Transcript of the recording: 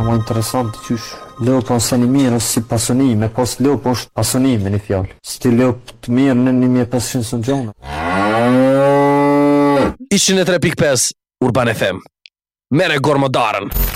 ma interesant qysh leo po se një mirë si pasonime, pas leo po është pasonime një fjallë. Si ti leo të mirë në 1500 së gjona. 103.5 Urban FM. Mere gormodarën.